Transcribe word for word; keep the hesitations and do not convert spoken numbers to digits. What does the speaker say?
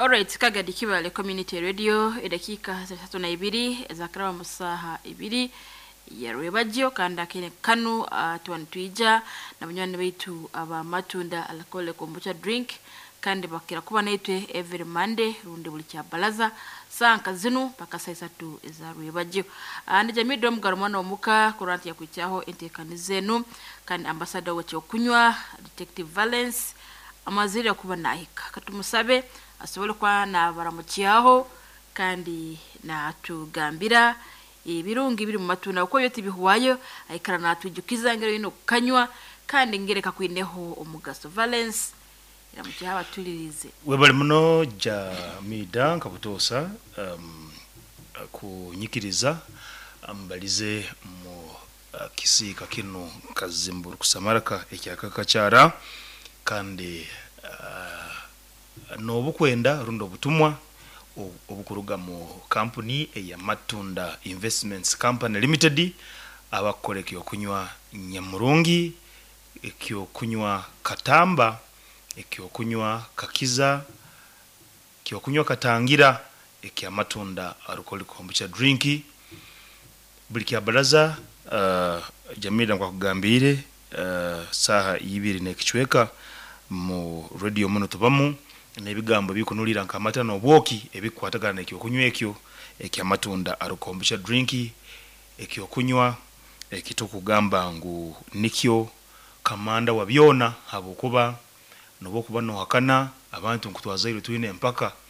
Alright, Kagadi Kibale Community Radio edakika zitatu na ibiri zakaraba musaha ibiri ya rwebajyo kanda kene kanu uh, tuantuija na banywane baitu aba matunda alcohol kombucha drink kandi bakira kuba naitwe every Monday rundi buli kya balaza sanka zinu paka saa tatu za rwebajyo andi jamii dom garumwana omuka kuranti ya kwichaho entekani zenu kandi ambassador wacho kunywa detective Valence amaziri ya kuba nahika katumusabe asobole kwa na baramukiyaho kandi na tugambira ibirungi biri mu matunda uko yote bihuwayo ayikara natujukiza ngero yino kanywa kandi ngereka kwineho umugaso Valence iramukiyaho atulirize webali muno ja mida kabutosa um, kunyikiriza ambalize mu uh, kisika kino kazimburu kusamaraka ekyakakacara kandi uh, nobukwenda rundo butumwa obukuruga mu company eya Matunda Investments Company Limited abakoleke okunywa nyamurungi ekyo kunywa katamba ekyo kunywa kakiza ekyo kunywa katangira ekya matunda alcohol kombucha drinki buli kya balaza uh, jamira kwa kugambire uh, saha ibiri nekichweka mu radio muno tubamu nebigambo bikunulira nkamata no bwoki ebikwatagana ekyo kunywa ekyo ekya matunda arukombisha drinki ekyo kunywa ekitokugamba ngu nikyo kamanda wabyona habukuba nobo kuba no hakana abantu nkutwazaire tuine mpaka